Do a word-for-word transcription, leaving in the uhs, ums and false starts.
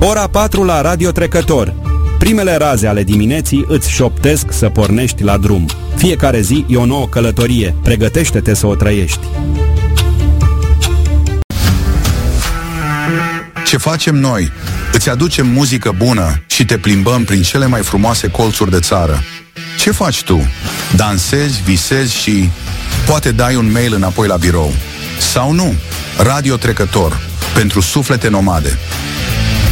Ora patru la Radio Trecător. Primele raze ale dimineții îți șoptesc să pornești la drum. Fiecare zi e o nouă călătorie. Pregătește-te să o trăiești. Ce facem noi? Îți aducem muzică bună și te plimbăm prin cele mai frumoase colțuri de țară. Ce faci tu? Dansezi, visezi și poate dai un mail înapoi la birou. Sau nu? Radio Trecător, pentru suflete nomade.